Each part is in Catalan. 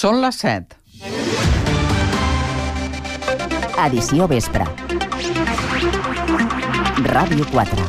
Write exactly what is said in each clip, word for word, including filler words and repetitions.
Són les set. Edició vespre. Ràdio quatre.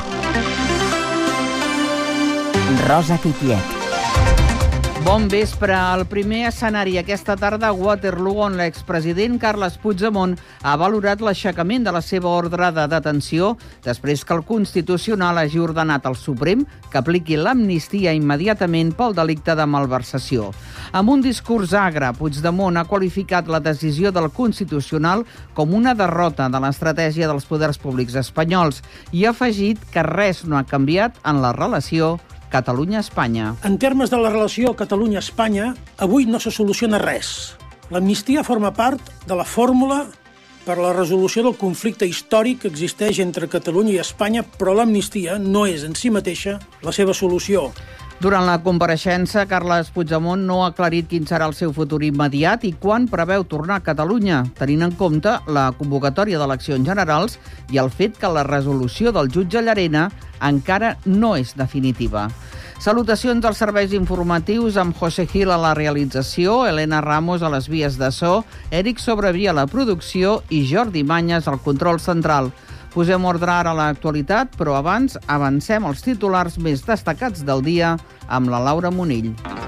Rosa Quitlet. Bon vespre. El primer escenari aquesta tarda a Waterloo, on l'expresident Carles Puigdemont ha valorat l'aixecament de la seva ordre de detenció després que el Constitucional hagi ordenat al Suprem que apliqui l'amnistia immediatament pel delicte de malversació. Amb un discurs agre, Puigdemont ha qualificat la decisió del Constitucional com una derrota de l'estratègia dels poders públics espanyols i ha afegit que res no ha canviat en la relació Catalunya-Espanya. En termes de la relació Catalunya-Espanya, avui no se soluciona res. L'amnistia forma part de la fórmula per a la resolució del conflicte històric que existeix entre Catalunya i Espanya, però l'amnistia no és en si mateixa la seva solució. Durant la compareixença, Carles Puigdemont no ha aclarit quin serà el seu futur immediat i quan preveu tornar a Catalunya, tenint en compte la convocatòria d'eleccions generals i el fet que la resolució del jutge Llarena encara no és definitiva. Salutacions als serveis informatius amb José Gil a la realització, Elena Ramos a les vies de so, Eric Sobreví a la producció i Jordi Manyes al control central. Posem ordre ara a l'actualitat, però abans avancem els titulars més destacats del dia amb la Laura Monill.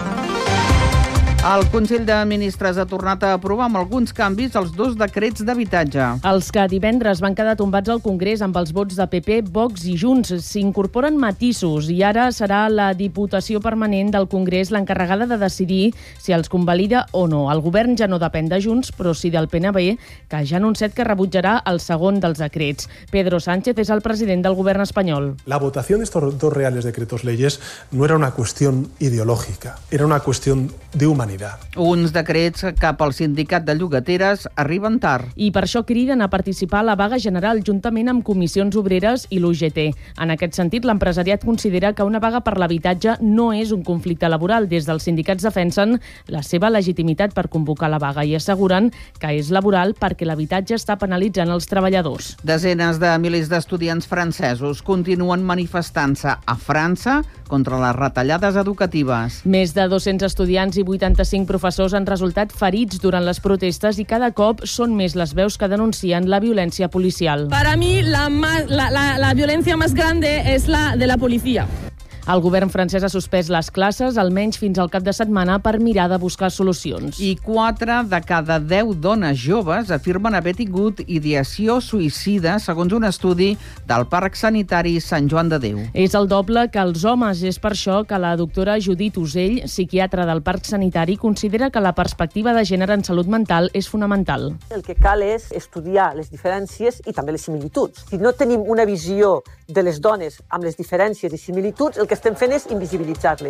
El Consell de Ministres ha tornat a aprovar amb alguns canvis els dos decrets d'habitatge. Els que divendres van quedar tombats al Congrés amb els vots de P P, Vox i Junts s'incorporen matisos i ara serà la Diputació Permanent del Congrés l'encarregada de decidir si els convalida o no. El govern ja no depèn de Junts, però sí del P N B, que ja ha anunciat que rebutjarà el segon dels decrets. Pedro Sánchez és el president del govern espanyol. La votación de estos dos reales decretos leyes no era una cuestión ideológica, era una cuestión de humanidad. Uns decrets cap al sindicat de llogateres arriben tard. I per això criden a participar a la vaga general juntament amb comissions obreres i l'U G T. En aquest sentit, l'empresariat considera que una vaga per l'habitatge no és un conflicte laboral. Des dels sindicats defensen la seva legitimitat per convocar la vaga i asseguren que és laboral perquè l'habitatge està penalitzant els treballadors. Desenes de milers d'estudiants francesos continuen manifestant-se a França contra les retallades educatives. Més de dos-cents estudiants i vuitanta-cinc professors han resultat ferits durant les protestes i cada cop són més les veus que denuncien la violència policial. Para mí la, la, la, la violencia más grande es la de la policía. El govern francès ha suspès les classes, almenys fins al cap de setmana, per mirar de buscar solucions. I quatre de cada deu dones joves afirmen haver tingut ideació suïcida, segons un estudi del Parc Sanitari Sant Joan de Déu. És el doble que els homes. És per això que la doctora Judit Usell, psiquiatra del Parc Sanitari, considera que la perspectiva de gènere en salut mental és fonamental. El que cal és estudiar les diferències i també les similituds. Si no tenim una visió de les dones amb les diferències i similituds, el que estem fent és invisibilitzar-les.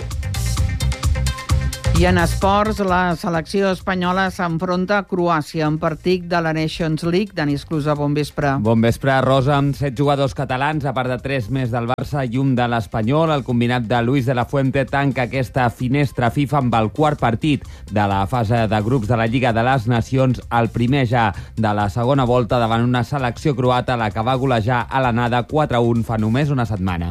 I en esports, la selecció espanyola s'enfronta a Croàcia en partit de la Nations League. Dani Esclusa, bon vespre. Bon vespre, Rosa, amb set jugadors catalans, a part de tres més del Barça i un de l'Espanyol. El combinat de Luis de la Fuente tanca aquesta finestra FIFA amb el quart partit de la fase de grups de la Lliga de les Nacions, el primer ja de la segona volta davant una selecció croata, la que va golejar a l'anada quatre a un fa només una setmana.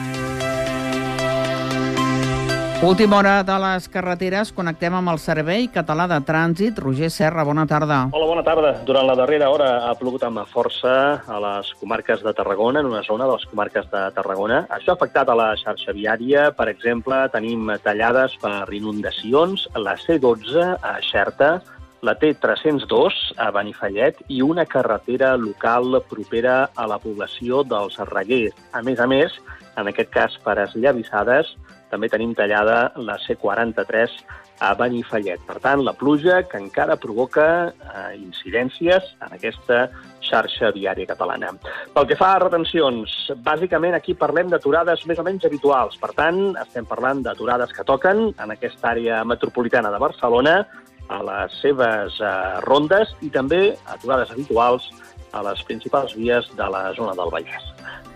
Última hora de les carreteres, connectem amb el Servei Català de Trànsit. Roger Serra, bona tarda. Hola, bona tarda. Durant la darrera hora ha plogut amb força a les comarques de Tarragona, en una zona de les comarques de Tarragona. Això ha afectat a la xarxa viària. Per exemple, tenim tallades per inundacions, la C dotze a Xerta, la T tres-cents dos a Benifallet i una carretera local propera a la població dels Reguers. A més a més, en aquest cas per esllavissades, també tenim tallada la C quaranta-tres a Benifallet. Per tant, la pluja que encara provoca eh, incidències en aquesta xarxa viària catalana. Pel que fa a retencions, bàsicament aquí parlem d'aturades més o menys habituals. Per tant, estem parlant d'aturades que toquen en aquesta àrea metropolitana de Barcelona, a les seves eh, rondes i també aturades habituals a les principals vies de la zona del Vallès.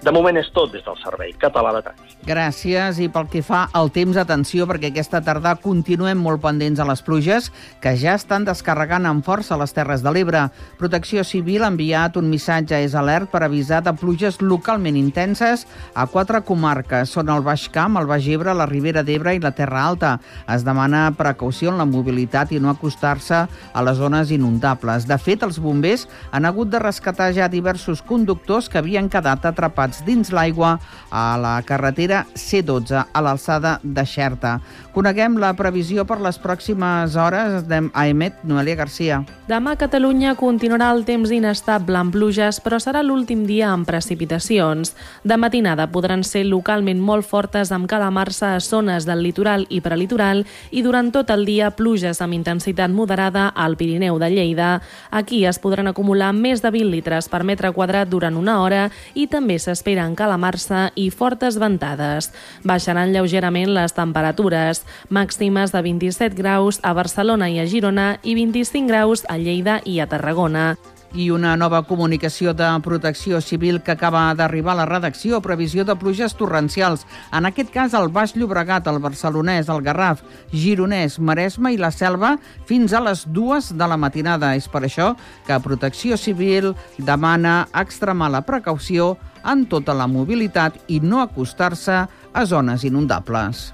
De moment és tot des del Servei Català de Trànsit. Gràcies. I pel que fa al temps, atenció, perquè aquesta tarda continuem molt pendents a les pluges, que ja estan descarregant amb força a les Terres de l'Ebre. Protecció Civil ha enviat un missatge és alert per avisar de pluges localment intenses a quatre comarques. Són el Baix Camp, el Baix Ebre, la Ribera d'Ebre i la Terra Alta. Es demana precaució en la mobilitat i no acostar-se a les zones inundables. De fet, els bombers han hagut de rescatar ja diversos conductors que havien quedat atrapats dins l'aigua a la carretera C dotze, a l'alçada de Xerta. Coneguem la previsió per les pròximes hores a Emet, Noelia Garcia. Demà a Catalunya continuarà el temps inestable amb pluges, però serà l'últim dia amb precipitacions. De matinada podran ser localment molt fortes amb calamarsa a zones del litoral i prelitoral i durant tot el dia pluges amb intensitat moderada al Pirineu de Lleida. Aquí es podran acumular més de vint litres per metre quadrat durant una hora i també s'esperen calamarsa i fortes ventades. Baixaran lleugerament les temperatures, màximes de vint-i-set graus a Barcelona i a Girona i vint-i-cinc graus a Lleida i a Tarragona. I una nova comunicació de Protecció Civil que acaba d'arribar a la redacció, previsió de pluges torrencials. En aquest cas, al Baix Llobregat, el Barcelonès, el Garraf, Gironès, Maresme i la Selva fins a les dues de la matinada. És per això que Protecció Civil demana extremar la precaució en tota la mobilitat i no acostar-se a zones inundables.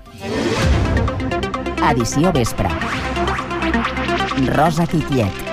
Edició Vespre. Rosa Quitlet.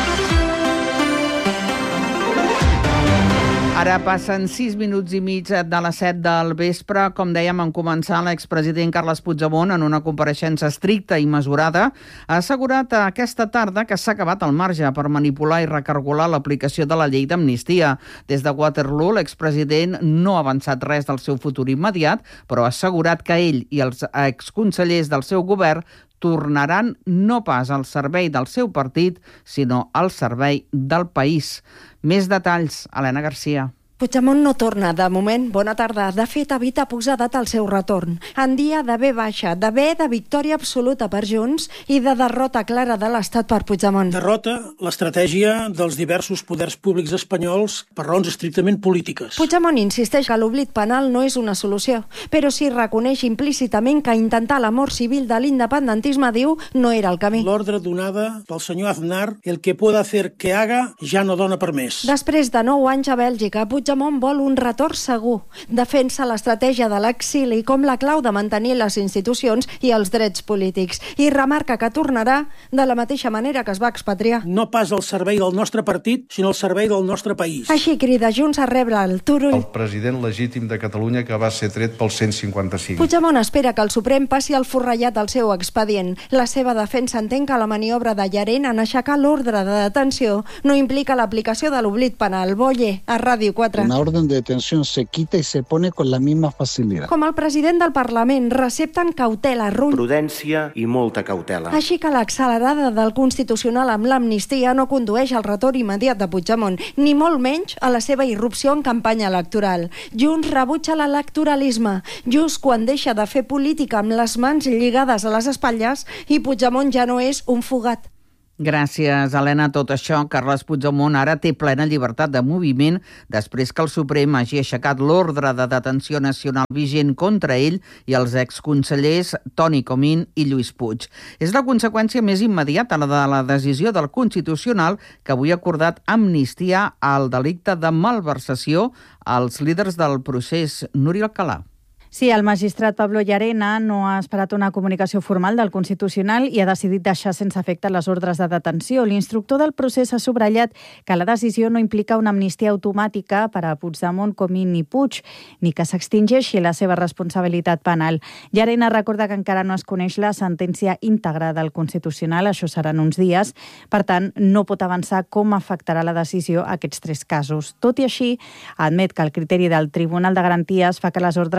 Ara passen sis minuts i mig de les set del vespre. Com dèiem, en començar, l'expresident Carles Puigdemont, en una compareixença estricta i mesurada, ha assegurat aquesta tarda que s'ha acabat el marge per manipular i recargolar l'aplicació de la llei d'amnistia. Des de Waterloo, l'expresident no ha avançat res del seu futur immediat, però ha assegurat que ell i els exconsellers del seu govern tornaran no pas al servei del seu partit, sinó al servei del país. Més detalls, Helena Garcia. Puigdemont no torna, de moment. Bona tarda. De fet, evita posar data al seu retorn. En dia de B baixa, de B de victòria absoluta per Junts i de derrota clara de l'Estat per Puigdemont. Derrota l'estratègia dels diversos poders públics espanyols per raons estrictament polítiques. Puigdemont insisteix que l'oblit penal no és una solució, però sí reconeix implícitament que intentar la mort civil de l'independentisme, diu, no era el camí. L'ordre donada pel senyor Aznar, el que pueda hacer que haga, ja no dona per més. Després de nou anys a Bèlgica, Puigdemont vol un retorn segur. Defensa l'estratègia de l'exili com la clau de mantenir les institucions i els drets polítics. I remarca que tornarà de la mateixa manera que es va expatriar. No pas al servei del nostre partit, sinó al servei del nostre país. Així crida Junts a rebre el Turull. El president legítim de Catalunya que va ser tret pel cent cinquanta-cinc. Puigdemont espera que el Suprem passi al forrellat del seu expedient. La seva defensa entén que la maniobra de Llarena en aixecar l'ordre de detenció no implica l'aplicació de l'oblit penal. Boye, a Ràdio quatre. Una orden de detención se quita y se pone con la misma facilidad. Com el president del Parlament, recepten cautela, Rull. Prudència i molta cautela. Així que l'accelerada del Constitucional amb l'amnistia no condueix al retorn immediat de Puigdemont, ni molt menys a la seva irrupció en campanya electoral. Junts rebutja l'electoralisme, just quan deixa de fer política amb les mans lligades a les espatlles i Puigdemont ja no és un fugat. Gràcies, Helena. Tot això, Carles Puigdemont ara té plena llibertat de moviment després que el Suprem hagi aixecat l'ordre de detenció nacional vigent contra ell i els exconsellers Toni Comín i Lluís Puig. És la conseqüència més immediata de la decisió del Constitucional que avui ha acordat amnistiar el delicte de malversació als líders del procés. Núria Alcalà. Sí, el magistrat Pablo Llarena no ha esperat una comunicació formal del Constitucional i ha decidit deixar sense efecte les ordres de detenció. L'instructor del procés ha subratllat que la decisió no implica una amnistia automàtica per a Puigdemont, Comín i Puig, ni que s'extingeixi la seva responsabilitat penal. Llarena recorda que encara no es coneix la sentència íntegra del Constitucional, això seran uns dies, per tant, no pot avançar com afectarà la decisió a aquests tres casos. Tot i així, admet que el criteri del Tribunal de Garanties fa que les ordres de detenció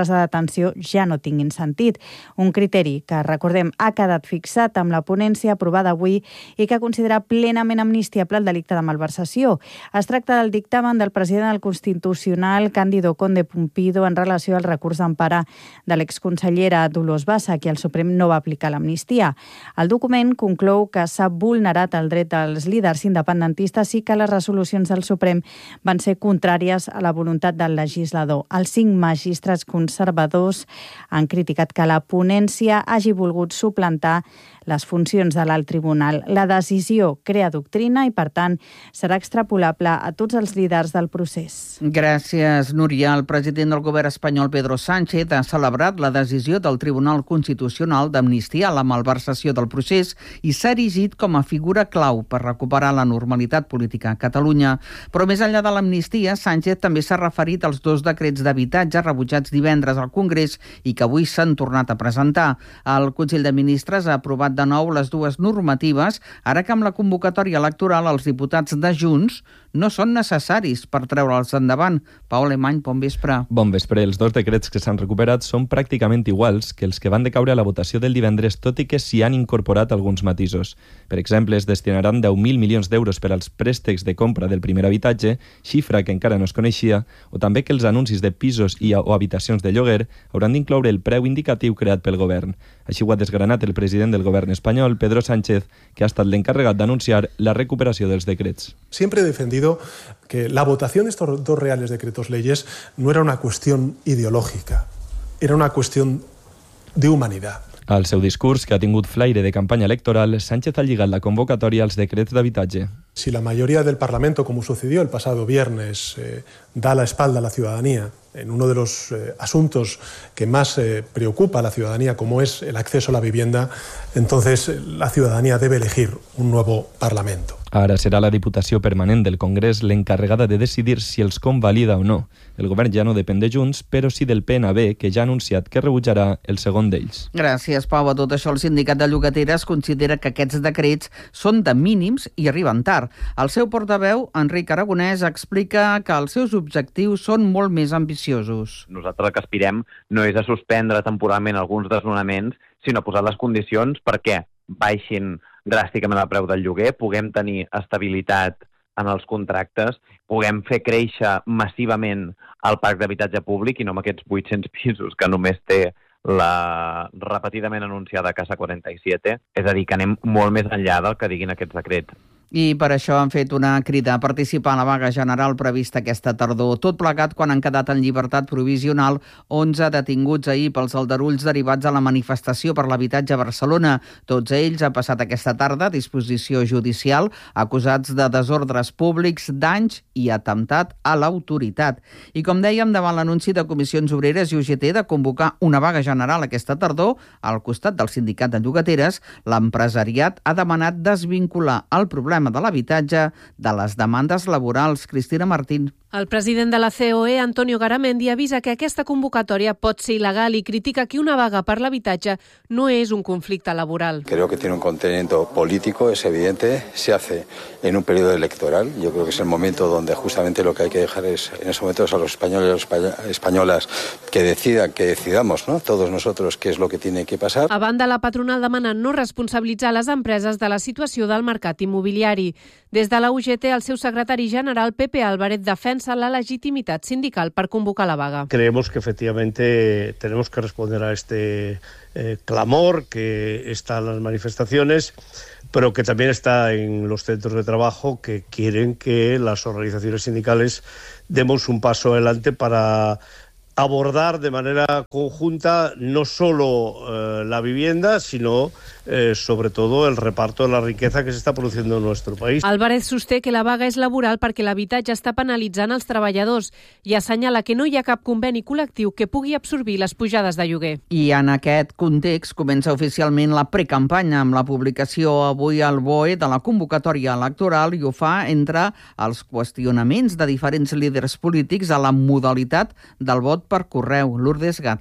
d'abstenció ja no tinguin sentit. Un criteri que, recordem, ha quedat fixat amb la ponència aprovada avui i que considera plenament amnistiable el delicte de malversació. Es tracta del dictamen del president del Constitucional, Cándido Conde Pumpido, en relació al recurs d'empara de l'exconsellera Dolors Bassa, que el Suprem no va aplicar l'amnistia. El document conclou que s'ha vulnerat el dret dels líders independentistes i que les resolucions del Suprem van ser contràries a la voluntat del legislador. Els cinc magistrats conservadors han criticat que la ponència hagi volgut suplantar les funcions de l'alt tribunal. La decisió crea doctrina i, per tant, serà extrapolable a tots els líders del procés. Gràcies, Núria. El president del govern espanyol, Pedro Sánchez, ha celebrat la decisió del Tribunal Constitucional d'amnistiar la malversació del procés i s'ha erigit com a figura clau per recuperar la normalitat política a Catalunya. Però més enllà de l'amnistia, Sánchez també s'ha referit als dos decrets d'habitatge rebutjats divendres al Congrés i que avui s'han tornat a presentar. El Consell de Ministres ha aprovat de nou les dues normatives, ara que amb la convocatòria electoral els diputats de Junts no són necessaris per treure'ls endavant. Pau Alemany, bon vespre. Bon vespre. Els dos decrets que s'han recuperat són pràcticament iguals que els que van decaure a la votació del divendres, tot i que s'hi han incorporat alguns matisos. Per exemple, es destinaran deu mil milions d'euros per als préstecs de compra del primer habitatge, xifra que encara no es coneixia, o també que els anuncis de pisos i o habitacions de lloguer hauran d'incloure el preu indicatiu creat pel govern. Així ho ha desgranat el president del govern espanyol, Pedro Sánchez, que ha estat l'encarregat d'anunciar la recuperació dels decrets. Siempre he defendido que la votación de estos dos reales decretos leyes no era una cuestión ideológica, era una cuestión de humanidad. Al seu discurs, que ha tingut flaire de campanya electoral, Sánchez ha lligat la convocatòria als decrets d'habitatge. Si la mayoría del Parlamento, como sucedió el pasado viernes, eh, da la espalda a la ciudadanía en uno de los eh, asuntos que más eh, preocupa a la ciudadanía, como es el acceso a la vivienda, entonces eh, la ciudadanía debe elegir un nuevo Parlamento. Ara serà la Diputació Permanent del Congrés l'encarregada de decidir si els convalida o no. El govern ja no depèn de Junts, però sí del P N B, que ja ha anunciat que rebutjarà el segon d'ells. Gràcies, Pau. A tot això, el sindicat de llogateres considera que aquests decrets són de mínims i arriben tard. El seu portaveu, Enric Aragonès, explica que els seus objectius són molt més ambiciosos. Nosaltres el que aspirem no és a suspendre temporalment alguns desnonaments, sinó a posar les condicions perquè baixin dràsticament el preu del lloguer, puguem tenir estabilitat en els contractes, puguem fer créixer massivament el parc d'habitatge públic i no amb aquests vuit-cents pisos que només té la repetidament anunciada Casa quaranta-set, és a dir, que anem molt més enllà del que diguin aquests decrets. I per això han fet una crida a participar en la vaga general prevista aquesta tardor. Tot plegat quan han quedat en llibertat provisional onze detinguts ahir pels aldarulls derivats de la manifestació per l'habitatge a Barcelona. Tots ells han passat aquesta tarda a disposició judicial, acusats de desordres públics, danys i atemptat a l'autoritat. I com dèiem, davant l'anunci de Comissions Obreres i U G T de convocar una vaga general aquesta tardor, al costat del sindicat de llogateres, l'empresariat ha demanat desvincular el problema de l'habitatge de les demandes laborals. Cristina Martín. El president de la C O E, Antonio Garamendi, avisa que aquesta convocatòria pot ser il·legal i critica que una vaga per l'habitatge no és un conflicte laboral. Creo que tiene un contenido político, es evidente, se hace en un periodo electoral. Yo creo que es el momento donde justamente lo que hay que dejar es, en ese momento, a los españoles y españolas que decidan, que decidamos, ¿no? Todos nosotros qué es lo que tiene que pasar. A banda, la patronal demana no responsabilitzar les empreses de la situació del mercat immobiliari. Des de la U G T, el seu secretari general, Pepe Álvarez, defensa la legitimitat sindical para convocar la vaga. Creemos que efectivamente tenemos que responder a este eh, clamor que está en las manifestaciones, pero que también está en los centros de trabajo que quieren que las organizaciones sindicales demos un paso adelante para abordar de manera conjunta no solo eh, la vivienda, sino eh, sobre todo el reparto de la riqueza que se está produciendo en nuestro país. Álvarez sosté que la vaga és laboral perquè l'habitatge està penalitzant els treballadors i assenyala que no hi ha cap conveni col·lectiu que pugui absorbir les pujades de lloguer. I en aquest context comença oficialment la precampanya amb la publicació avui al B O E de la convocatòria electoral i ho fa entre els qüestionaments de diferents líders polítics a la modalitat del vot per correu. Lourdes Gata.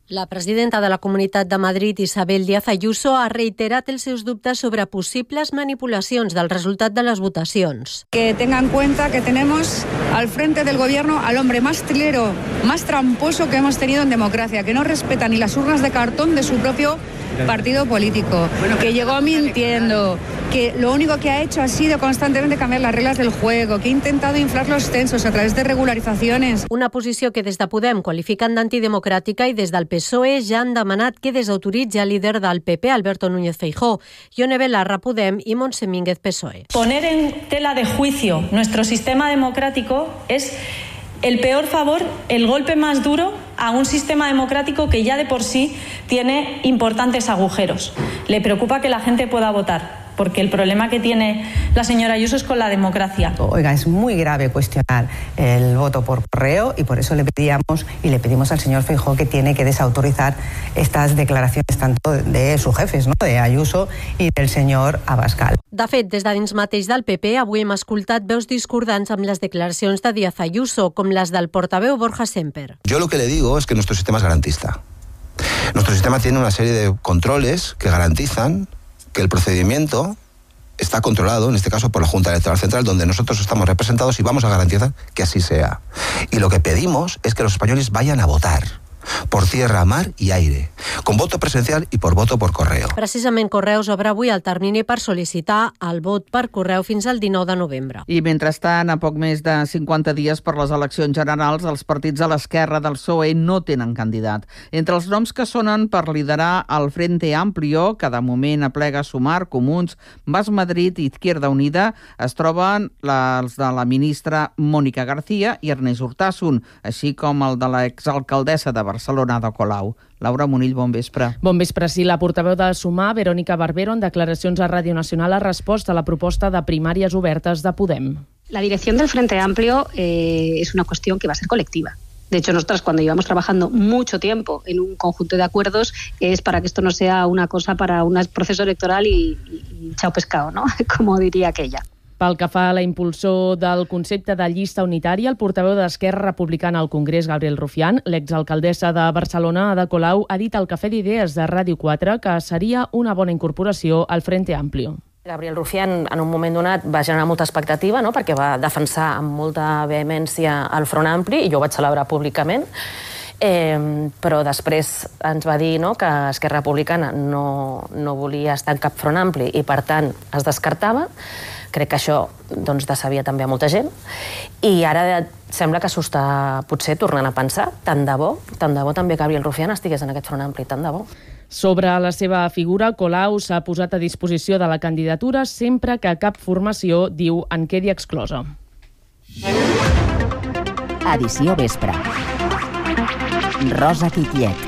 La presidenta de la Comunitat de Madrid, Isabel Díaz Ayuso, ha reiterat els seus dubtes sobre possibles manipulacions del resultat de les votacions. Que tenga en cuenta que tenemos al frente del gobierno al hombre más trilero, más tramposo que hemos tenido en democracia, que no respeta ni las urnas de cartón de su propio partido político, que llegó mintiendo, que lo único que ha hecho ha sido constantemente cambiar las reglas del juego, que ha intentado inflar los censos a través de regularizaciones. Una posició que des de Podem qualifiquen d'antidemocràtica i des del P S O E ja han demanat que desautoritzi el líder del P P, Alberto Núñez Feijóo, Ione Belarra, Podem i Montse Mínguez, P S O E. Poner en tela de juicio nuestro sistema democrático es el peor favor, el golpe más duro a un sistema democrático que ya de por sí tiene importantes agujeros. Le preocupa que la gente pueda votar, porque el problema que tiene la señora Ayuso es con la democracia. Oiga, es muy grave cuestionar el voto por correo y por eso le pedíamos y le pedimos al señor Feijóo que tiene que desautorizar estas declaraciones tanto de sus jefes, ¿no?, de Ayuso y del señor Abascal. De fet, des de dins mateix del P P avui hem escoltat veus discordants amb les declaracions de Díaz Ayuso, com les del portaveu Borja Semper. Yo lo que le digo es que nuestro sistema es garantista. Nuestro sistema tiene una serie de controles que garantizan que el procedimiento está controlado, en este caso por la Junta Electoral Central, donde nosotros estamos representados y vamos a garantizar que así sea. Y lo que pedimos es que los españoles vayan a votar por tierra, mar i aire, con voto presencial i por voto por correo. Precisament Correus obre avui el termini per sol·licitar el vot per correu fins al dinou de novembre. I mentrestant, a poc més de cinquanta dies per les eleccions generals, els partits de l'esquerra del P S O E no tenen candidat. Entre els noms que sonen per liderar el Frente Amplio, que de moment aplega Sumar, Comuns, Vas Madrid i Izquierda Unida, es troben els de la ministra Mónica García i Ernest Urtasun, així com el de l'exalcaldessa de Barcelona, Barcelona de Colau. Laura Munill, bon vespre. Bon vespre, sí. La portaveu de Sumar, Verónica Barbero, en declaracions a Ràdio Nacional, ha respost a la proposta de primàries obertes de Podem. La dirección del Frente Amplio eh, es una cuestión que va a ser colectiva. De hecho, nosotras cuando llevamos trabajando mucho tiempo en un conjunto de acuerdos es para que esto no sea una cosa para un proceso electoral y, y, y chao pescado, ¿no? Como diría aquella. Pel que fa a la impulsor del concepte de llista unitària, el portaveu d'Esquerra Republicana al Congrés, Gabriel Rufián, l'exalcaldessa de Barcelona, Ada Colau, ha dit al Cafè d'Idees de Ràdio quatre que seria una bona incorporació al Frente Amplio. Gabriel Rufián, en un moment donat, va generar molta expectativa, no?, perquè va defensar amb molta vehemència el Front Ampli, i jo ho vaig celebrar públicament, eh, però després ens va dir, no?, que Esquerra Republicana no, no volia estar en cap Front Ampli i, per tant, es descartava. Crec que això doncs, dessabia també a molta gent i ara sembla que s'ho està potser tornant a pensar. Tant de bo, tant de bo també Gabriel Rufián estigués en aquest Front Ampli, tant de bo. Sobre la seva figura, Colau s'ha posat a disposició de la candidatura sempre que cap formació, diu, en quedi exclosa. Edició Vespre. Rosa Quitlet.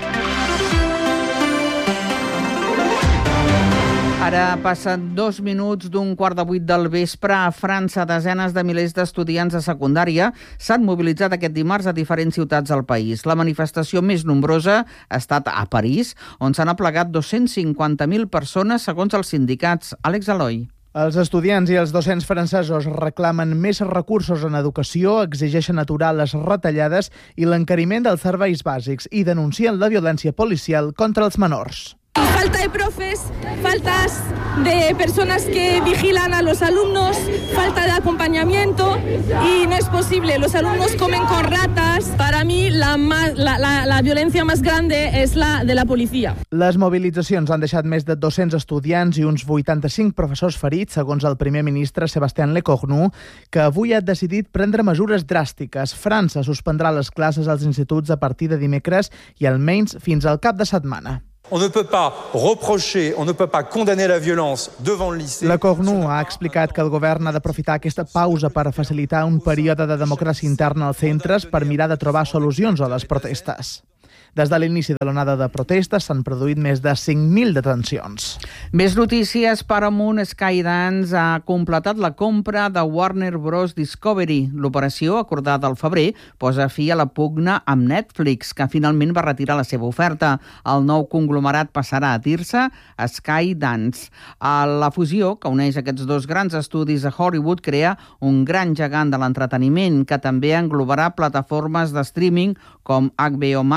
Ara passen dos minuts d'un quart de vuit del vespre. A França, desenes de milers d'estudiants de secundària s'han mobilitzat aquest dimarts a diferents ciutats del país. La manifestació més nombrosa ha estat a París, on s'han aplegat dos-cents cinquanta mil persones, segons els sindicats. Àlex Eloi. Els estudiants i els docents francesos reclamen més recursos en educació, exigeixen aturar les retallades i l'encariment dels serveis bàsics i denuncien la violència policial contra els menors. Falta de profes, faltas de personas que vigilan a los alumnos, falta de acompañamiento y no es posible. Los alumnos comen con ratas. Para mí la, más, la, la, la violencia más grande es la de la policía. Les mobilitzacions han deixat més de dos-cents estudiants i uns vuitanta-cinc professors ferits, segons el primer ministre Sébastien Lecornu, que avui ha decidit prendre mesures dràstiques. França suspendrà les classes als instituts a partir de dimecres i almenys fins al cap de setmana. On ne peut pas reprocher, on ne peut pas condamner la violence devant le lycée. Lecornu ha explicat que el govern ha d'aprofitar aquesta pausa per facilitar un període de democràcia interna als centres per mirar de trobar solucions a les protestes. Des de l'inici de l'onada de protestes s'han produït més de cinc mil detencions. Més notícies. Paramount Skydance ha completat la compra de Warner Bros. Discovery. L'operació, acordada al febrer, posa fi a la pugna amb Netflix, que finalment va retirar la seva oferta. El nou conglomerat passarà a dir-se Skydance. La fusió, que uneix aquests dos grans estudis a Hollywood, crea un gran gegant de l'entreteniment, que també englobarà plataformes de streaming com H B O Max o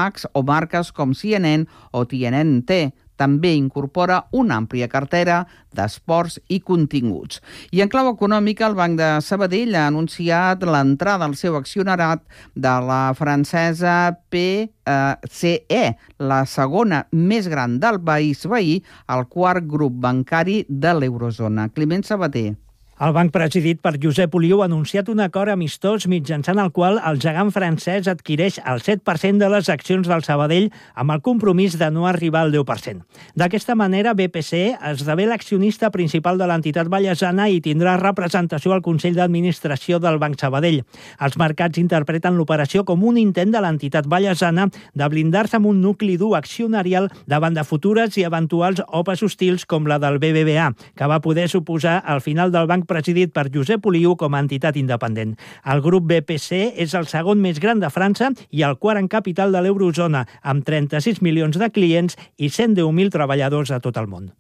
comarques com C N N o T N N T. També incorpora una àmplia cartera d'esports i continguts. I en clau econòmica, el Banc de Sabadell ha anunciat l'entrada al seu accionariat de la francesa P C E, la segona més gran del país veí, el quart grup bancari de l'eurozona. Climent Sabater. El banc presidit per Josep Oliu ha anunciat un acord amistós mitjançant el qual el gegant francès adquireix el set per cent de les accions del Sabadell amb el compromís de no arribar al deu per cent. D'aquesta manera, B P C E esdevé l'accionista principal de l'entitat vallesana i tindrà representació al Consell d'Administració del Banc Sabadell. Els mercats interpreten l'operació com un intent de l'entitat vallesana de blindar-se amb un nucli dur accionarial davant de futures i eventuals opes hostils com la del B B V A, que va poder suposar al final del banc presidit per Josep Oliu com a entitat independent. El grup B P C E és el segon més gran de França i el quart en capital de l'eurozona, amb trenta-sis milions de clients i cent deu mil treballadors a tot el món.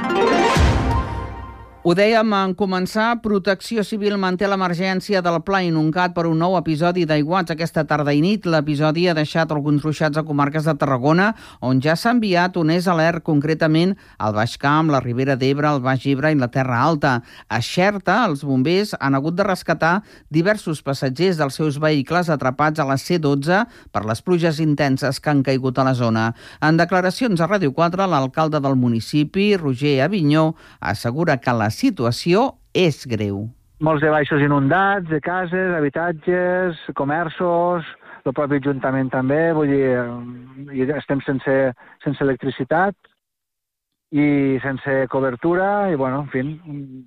Ho dèiem en començar, Protecció Civil manté l'emergència del Pla inundat per un nou episodi d'aiguats aquesta tarda i nit. L'episodi ha deixat alguns ruixats a comarques de Tarragona, on ja s'ha enviat un és alert, concretament al Baix Camp, la Ribera d'Ebre, el Baix Ebre i la Terra Alta. A Xerta, els bombers han hagut de rescatar diversos passatgers dels seus vehicles atrapats a la C dotze per les pluges intenses que han caigut a la zona. En declaracions a Ràdio quatre, l'alcalde del municipi, Roger Avinyó, assegura que la situació és greu. Molts de baixos inundats, de cases, habitatges, comerços, el propi Ajuntament també, vull dir, estem sense, sense electricitat i sense cobertura i, bueno, en fi,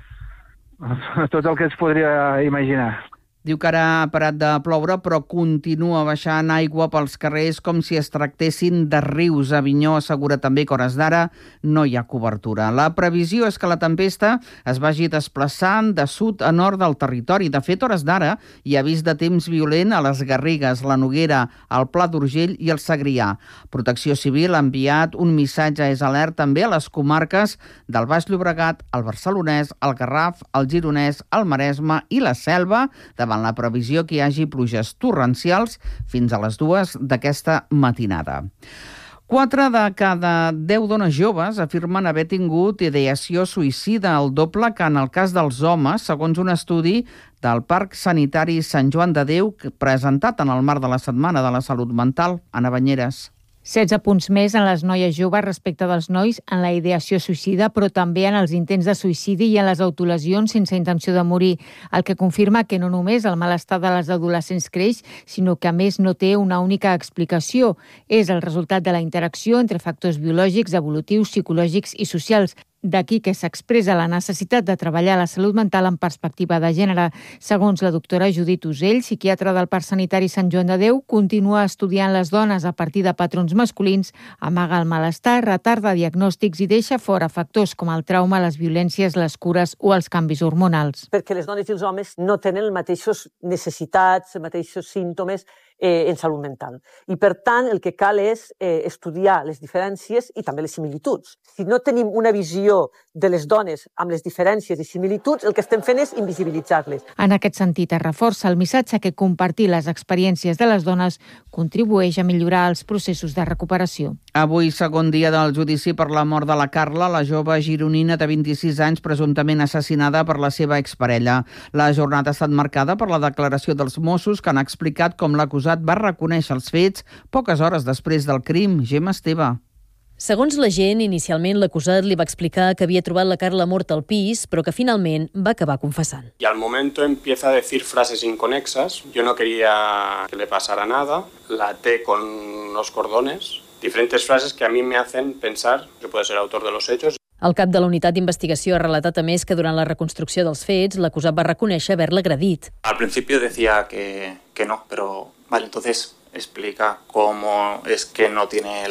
tot el que es podria imaginar. Diu que ara ha parat de ploure, però continua baixant aigua pels carrers com si es tractessin de rius. Avinyó assegura també que hores d'ara no hi ha cobertura. La previsió és que la tempesta es vagi desplaçant de sud a nord del territori. De fet, hores d'ara hi ha avís de temps violent a les Garrigues, la Noguera, el Pla d'Urgell i el Segrià. Protecció Civil ha enviat un missatge és alert també a les comarques del Baix Llobregat, el Barcelonès, el Garraf, el Gironès, el Maresme i la Selva, davant la previsió que hi hagi pluges torrencials fins a les dues d'aquesta matinada. Quatre de cada deu dones joves afirmen haver tingut ideació suïcida, el doble que en el cas dels homes, segons un estudi del Parc Sanitari Sant Joan de Déu presentat en el marc de la Setmana de la Salut Mental. Anna Banyeres. setze punts més en les noies joves respecte dels nois en la ideació suïcida, però també en els intents de suïcidi i en les autolesions sense intenció de morir, el que confirma que no només el malestar de les adolescents creix, sinó que a més no té una única explicació. És el resultat de la interacció entre factors biològics, evolutius, psicològics i socials. D'aquí que s'expressa la necessitat de treballar la salut mental en perspectiva de gènere. Segons la doctora Judit Usell, psiquiatra del Parc Sanitari Sant Joan de Déu, continua estudiant les dones a partir de patrons masculins, amaga el malestar, retarda diagnòstics i deixa fora factors com el trauma, les violències, les cures o els canvis hormonals. Perquè les dones i els homes no tenen les mateixes necessitats, els mateixos símptomes eh, en salut mental. I, per tant, el que cal és eh, estudiar les diferències i també les similituds. Si no tenim una visió de les dones amb les diferències i similituds, el que estem fent és invisibilitzar-les. En aquest sentit, es reforça el missatge que compartir les experiències de les dones contribueix a millorar els processos de recuperació. Avui, segon dia del judici per la mort de la Carla, la jove gironina de vint-i-sis anys presumptament assassinada per la seva exparella. La jornada ha estat marcada per la declaració dels Mossos que han explicat com l'acusat va reconèixer els fets poques hores després del crim. Gemma Esteve. Segons l'agent, inicialment l'acusat li va explicar que havia trobat la Carla morta al pis, però que finalment va acabar confessant. Y al momento empieza a decir frases inconexas. Yo no quería que le pasara nada. La até con los cordones. Diferentes frases que a mí me hacen pensar que puede ser autor de los hechos. El cap de la unitat d'investigació ha relatat a més que durant la reconstrucció dels fets l'acusat va reconèixer haver-la agredit. Al principio decía que, que no, pero vale, entonces explica cómo es que no tiene